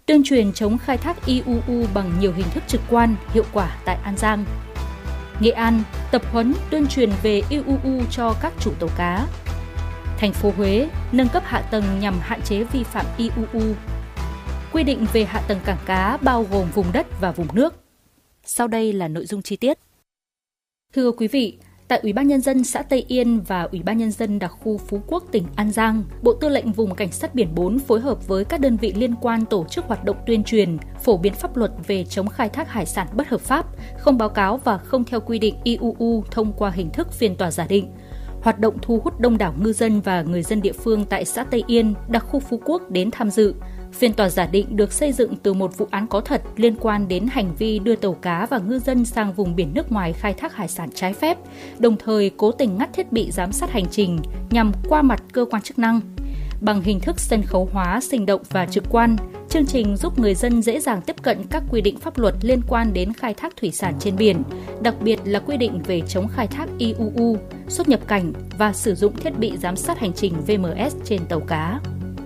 tuyên truyền chống khai thác IUU bằng nhiều hình thức trực quan, hiệu quả tại An Giang. Nghệ An, tập huấn tuyên truyền về IUU cho các chủ tàu cá. Thành phố Huế, nâng cấp hạ tầng nhằm hạn chế vi phạm IUU. Quy định về hạ tầng cảng cá bao gồm vùng đất và vùng nước. Sau đây là nội dung chi tiết. Thưa quý vị, tại Ủy ban Nhân dân xã Tây Yên và Ủy ban Nhân dân đặc khu Phú Quốc tỉnh An Giang, Bộ Tư lệnh Vùng Cảnh sát Biển 4 phối hợp với các đơn vị liên quan tổ chức hoạt động tuyên truyền, phổ biến pháp luật về chống khai thác hải sản bất hợp pháp, không báo cáo và không theo quy định IUU thông qua hình thức phiên tòa giả định. Hoạt động thu hút đông đảo ngư dân và người dân địa phương tại xã Tây Yên, đặc khu Phú Quốc đến tham dự. Phiên tòa giả định được xây dựng từ một vụ án có thật liên quan đến hành vi đưa tàu cá và ngư dân sang vùng biển nước ngoài khai thác hải sản trái phép, đồng thời cố tình ngắt thiết bị giám sát hành trình nhằm qua mặt cơ quan chức năng. Bằng hình thức sân khấu hóa, sinh động và trực quan, chương trình giúp người dân dễ dàng tiếp cận các quy định pháp luật liên quan đến khai thác thủy sản trên biển, đặc biệt là quy định về chống khai thác IUU, xuất nhập cảnh và sử dụng thiết bị giám sát hành trình VMS trên tàu cá.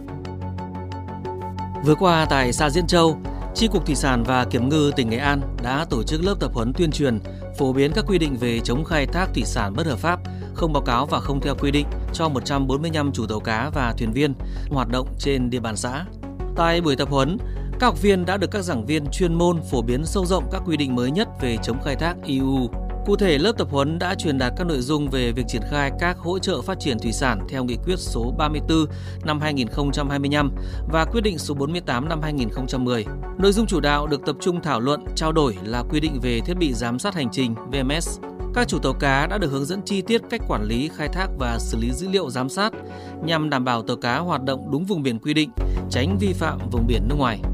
Vừa qua tại xã Diễn Châu, Chi cục Thủy sản và Kiểm ngư tỉnh Nghệ An đã tổ chức lớp tập huấn tuyên truyền phổ biến các quy định về chống khai thác thủy sản bất hợp pháp, không báo cáo và không theo quy định cho 145 chủ tàu cá và thuyền viên hoạt động trên địa bàn xã. Tại buổi tập huấn, các học viên đã được các giảng viên chuyên môn phổ biến sâu rộng các quy định mới nhất về chống khai thác IUU. Cụ thể, lớp tập huấn đã truyền đạt các nội dung về việc triển khai các hỗ trợ phát triển thủy sản theo nghị quyết số 34 năm 2025 và quyết định số 48 năm 2010. Nội dung chủ đạo được tập trung thảo luận, trao đổi là quy định về thiết bị giám sát hành trình VMS. Các chủ tàu cá đã được hướng dẫn chi tiết cách quản lý, khai thác và xử lý dữ liệu giám sát nhằm đảm bảo tàu cá hoạt động đúng vùng biển quy định, tránh vi phạm vùng biển nước ngoài.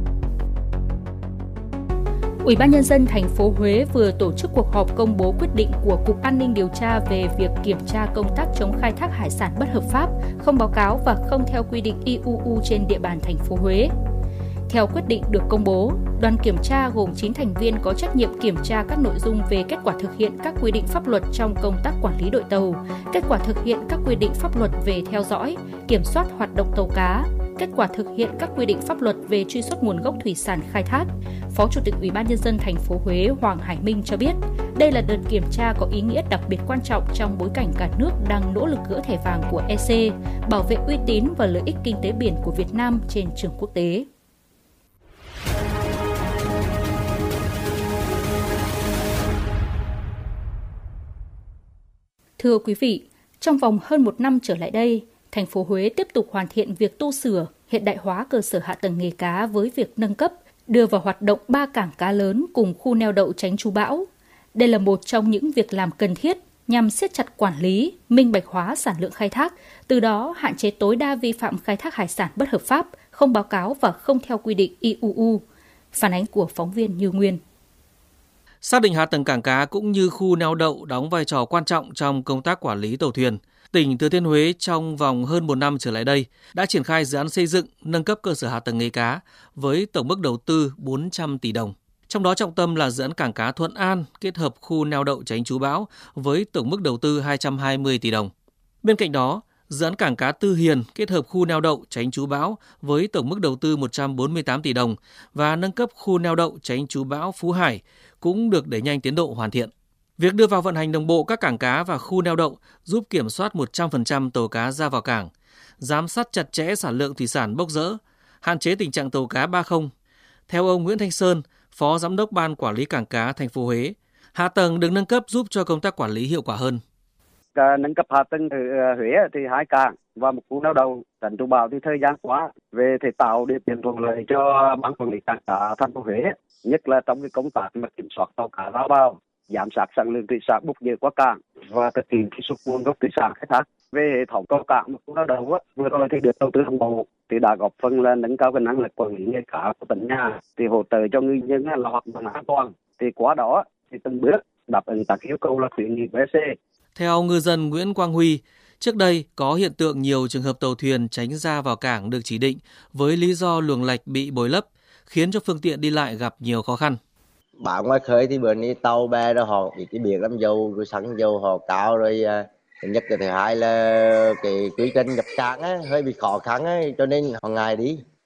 Ủy ban Nhân dân thành phố Huế vừa tổ chức cuộc họp công bố quyết định của Cục An ninh điều tra về việc kiểm tra công tác chống khai thác hải sản bất hợp pháp, không báo cáo và không theo quy định IUU trên địa bàn thành phố Huế. Theo quyết định được công bố, đoàn kiểm tra gồm 9 thành viên có trách nhiệm kiểm tra các nội dung về kết quả thực hiện các quy định pháp luật trong công tác quản lý đội tàu, kết quả thực hiện các quy định pháp luật về theo dõi, kiểm soát hoạt động tàu cá, kết quả thực hiện các quy định pháp luật về truy xuất nguồn gốc thủy sản khai thác. Phó Chủ tịch Ủy ban Nhân dân thành phố Huế Hoàng Hải Minh cho biết, đây là đợt kiểm tra có ý nghĩa đặc biệt quan trọng trong bối cảnh cả nước đang nỗ lực gỡ thẻ vàng của EC, bảo vệ uy tín và lợi ích kinh tế biển của Việt Nam trên trường quốc tế. Thưa quý vị, trong vòng hơn một năm trở lại đây, thành phố Huế tiếp tục hoàn thiện việc tu sửa, hiện đại hóa cơ sở hạ tầng nghề cá với việc nâng cấp, đưa vào hoạt động 3 cảng cá lớn cùng khu neo đậu tránh trú bão. Đây là một trong những việc làm cần thiết nhằm siết chặt quản lý, minh bạch hóa sản lượng khai thác, từ đó hạn chế tối đa vi phạm khai thác hải sản bất hợp pháp, không báo cáo và không theo quy định IUU. Phản ánh của phóng viên Như Nguyên. Xác định hạ tầng cảng cá cũng như khu neo đậu đóng vai trò quan trọng trong công tác quản lý tàu thuyền. Tỉnh Thừa Thiên Huế trong vòng hơn 1 năm trở lại đây đã triển khai dự án xây dựng, nâng cấp cơ sở hạ tầng nghề cá với tổng mức đầu tư 400 tỷ đồng. Trong đó trọng tâm là dự án cảng cá Thuận An kết hợp khu neo đậu tránh trú bão với tổng mức đầu tư 220 tỷ đồng. Bên cạnh đó, dự án cảng cá Tư Hiền kết hợp khu neo đậu tránh trú bão với tổng mức đầu tư 148 tỷ đồng và nâng cấp khu neo đậu tránh trú bão Phú Hải cũng được đẩy nhanh tiến độ hoàn thiện. Việc đưa vào vận hành đồng bộ các cảng cá và khu neo đậu giúp kiểm soát 100% tàu cá ra vào cảng, giám sát chặt chẽ sản lượng thủy sản bốc rỡ, hạn chế tình trạng tàu cá ba không. Theo ông Nguyễn Thanh Sơn, Phó Giám đốc Ban Quản lý Cảng cá thành phố Huế, hạ tầng được nâng cấp giúp cho công tác quản lý hiệu quả hơn. Nâng cấp hạ tầng ở Huế thì 2 cảng và một khu neo đậu tránh trú bão thì thời gian qua về thể tạo điều kiện thuận lợi cho Ban Quản lý Cảng cá thành phố Huế, nhất là trong cái công tác kiểm soát tàu cá ra vào, giám sát sản lượng thủy sản bốc dỡ qua cảng và thực hiện truy xuất nguồn gốc thủy sản khai thác. Về hệ thống tàu cảng một khu neo đậu vừa rồi thì được đầu tư đồng bộ thì đã góp phần là nâng cao cái năng lực quản lý nghề cá của tỉnh nhà, thì hỗ trợ cho ngư dân là hoạt động an toàn, thì qua đó thì từng bước đáp ứng các yêu cầu là khuyến nghị của EC. Theo ngư dân Nguyễn Quang Huy, trước đây có hiện tượng nhiều trường hợp tàu thuyền tránh ra vào cảng được chỉ định với lý do luồng lạch bị bồi lấp, khiến cho phương tiện đi lại gặp nhiều khó khăn. Bạn ngoài khơi thì bữa nay tàu bè đó họ cái biệt lắm, dầu rồi xăng dầu họ cao rồi, nhất cái thứ hai là cái quy trình nhập cảng hơi bị khó khăn cho nên họ ngại đi.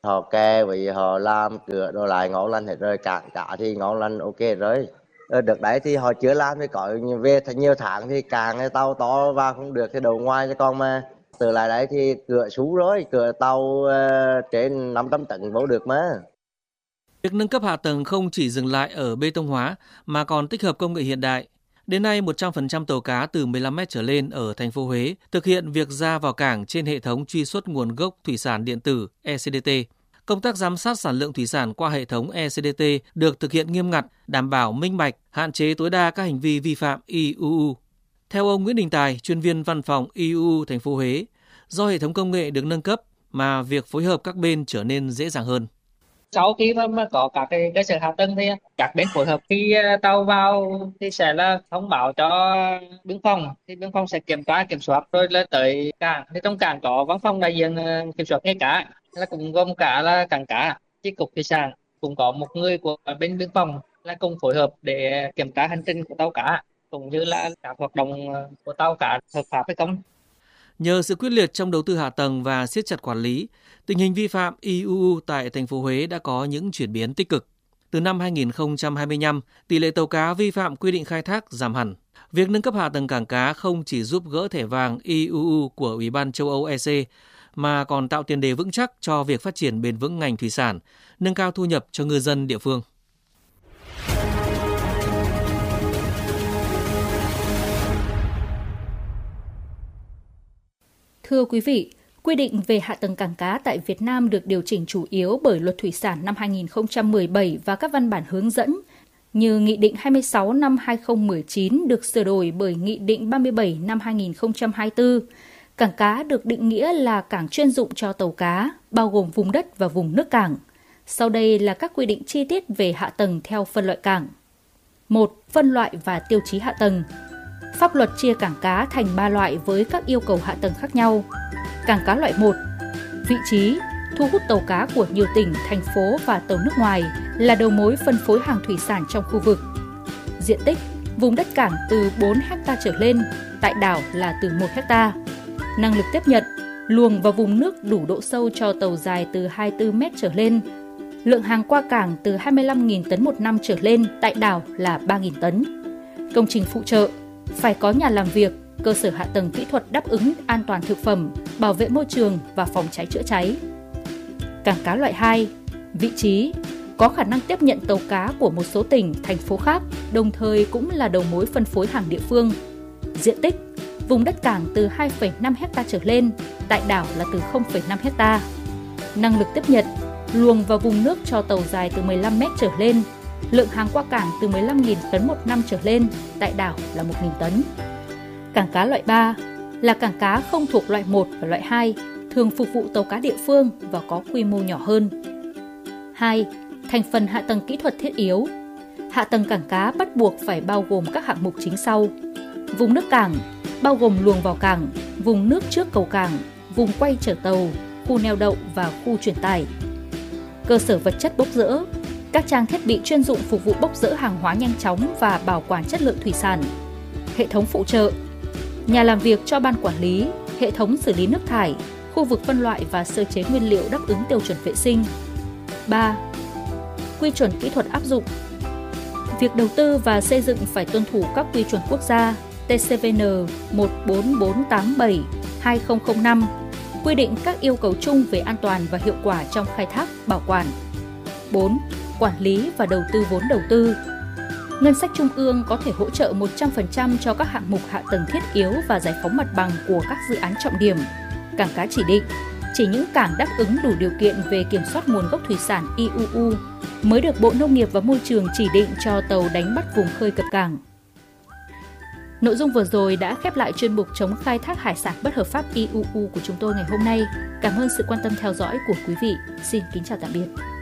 Họ kè vì họ làm cửa đồ lại ngon lành hết rồi, cảng cá thì ngon lành ok rồi. Được đấy thì họ chưa làm thì có về nhiều tháng thì càng cái tàu to vào không được thì đầu ngoài, chứ còn mà từ lại đấy thì cửa sú rồi, cửa tàu trên 500 tấn vô được mà. Việc nâng cấp hạ tầng không chỉ dừng lại ở bê tông hóa mà còn tích hợp công nghệ hiện đại. Đến nay, 100% tàu cá từ 15 mét trở lên ở thành phố Huế thực hiện việc ra vào cảng trên hệ thống truy xuất nguồn gốc thủy sản điện tử ECDT. Công tác giám sát sản lượng thủy sản qua hệ thống ECDT được thực hiện nghiêm ngặt, đảm bảo minh bạch, hạn chế tối đa các hành vi vi phạm IUU. Theo ông Nguyễn Đình Tài, chuyên viên văn phòng IUU thành phố Huế, do hệ thống công nghệ được nâng cấp mà việc phối hợp các bên trở nên dễ dàng hơn. Sau khi mà có các cái cơ sở hạ tầng thì các bên phối hợp, khi tàu vào thì sẽ là thông báo cho biên phòng, thì biên phòng sẽ kiểm soát rồi là tới cảng. Thì trong cảng có văn phòng đại diện kiểm soát nghề cá, là cũng gồm cả là cảng cá, chi cục thủy sản, cũng có một người của bên biên phòng là cùng phối hợp để kiểm tra hành trình của tàu cá cũng như là các hoạt động của tàu cá hợp pháp hay không. Nhờ sự quyết liệt trong đầu tư hạ tầng và siết chặt quản lý, tình hình vi phạm IUU tại thành phố Huế đã có những chuyển biến tích cực. Từ năm 2025, tỷ lệ tàu cá vi phạm quy định khai thác giảm hẳn. Việc nâng cấp hạ tầng cảng cá không chỉ giúp gỡ thẻ vàng IUU của Ủy ban châu Âu EC, mà còn tạo tiền đề vững chắc cho việc phát triển bền vững ngành thủy sản, nâng cao thu nhập cho ngư dân địa phương. Thưa quý vị, quy định về hạ tầng cảng cá tại Việt Nam được điều chỉnh chủ yếu bởi Luật Thủy sản năm 2017 và các văn bản hướng dẫn như Nghị định 26 năm 2019 được sửa đổi bởi Nghị định 37 năm 2024. Cảng cá được định nghĩa là cảng chuyên dụng cho tàu cá, bao gồm vùng đất và vùng nước cảng. Sau đây là các quy định chi tiết về hạ tầng theo phân loại cảng. 1. Phân loại và tiêu chí hạ tầng. Pháp luật chia cảng cá thành 3 loại với các yêu cầu hạ tầng khác nhau. Cảng cá loại 1, vị trí, thu hút tàu cá của nhiều tỉnh, thành phố và tàu nước ngoài, là đầu mối phân phối hàng thủy sản trong khu vực. Diện tích, vùng đất cảng từ 4 ha trở lên, tại đảo là từ 1 ha. Năng lực tiếp nhận, luồng vào vùng nước đủ độ sâu cho tàu dài từ 24 m trở lên. Lượng hàng qua cảng từ 25.000 tấn một năm trở lên, tại đảo là 3.000 tấn. Công trình phụ trợ, phải có nhà làm việc, cơ sở hạ tầng kỹ thuật đáp ứng an toàn thực phẩm, bảo vệ môi trường và phòng cháy chữa cháy. Cảng cá loại 2, vị trí, có khả năng tiếp nhận tàu cá của một số tỉnh, thành phố khác, đồng thời cũng là đầu mối phân phối hàng địa phương. Diện tích, vùng đất cảng từ 2,5 ha trở lên, tại đảo là từ 0,5 ha. Năng lực tiếp nhận, luồng vào vùng nước cho tàu dài từ 15 m trở lên. Lượng hàng qua cảng từ 15.000 tấn một năm trở lên, tại đảo là 1.000 tấn. Cảng cá loại 3 là cảng cá không thuộc loại 1 và loại 2, thường phục vụ tàu cá địa phương và có quy mô nhỏ hơn. 2. Thành phần hạ tầng kỹ thuật thiết yếu. Hạ tầng cảng cá bắt buộc phải bao gồm các hạng mục chính sau. Vùng nước cảng, bao gồm luồng vào cảng, vùng nước trước cầu cảng, vùng quay chở tàu, khu neo đậu và khu truyền tải. Cơ sở vật chất bốc dỡ, các trang thiết bị chuyên dụng phục vụ bốc dỡ hàng hóa nhanh chóng và bảo quản chất lượng thủy sản. Hệ thống phụ trợ, nhà làm việc cho ban quản lý, hệ thống xử lý nước thải, khu vực phân loại và sơ chế nguyên liệu đáp ứng tiêu chuẩn vệ sinh. 3. Quy chuẩn kỹ thuật áp dụng. Việc đầu tư và xây dựng phải tuân thủ các quy chuẩn quốc gia TCVN 14487/2005, quy định các yêu cầu chung về an toàn và hiệu quả trong khai thác, bảo quản. 4. Quản lý và đầu tư vốn đầu tư. Ngân sách trung ương có thể hỗ trợ 100% cho các hạng mục hạ tầng thiết yếu và giải phóng mặt bằng của các dự án trọng điểm. Cảng cá chỉ định, chỉ những cảng đáp ứng đủ điều kiện về kiểm soát nguồn gốc thủy sản IUU mới được Bộ Nông nghiệp và Môi trường chỉ định cho tàu đánh bắt vùng khơi cập cảng. Nội dung vừa rồi đã khép lại chuyên mục chống khai thác hải sản bất hợp pháp IUU của chúng tôi ngày hôm nay. Cảm ơn sự quan tâm theo dõi của quý vị. Xin kính chào tạm biệt.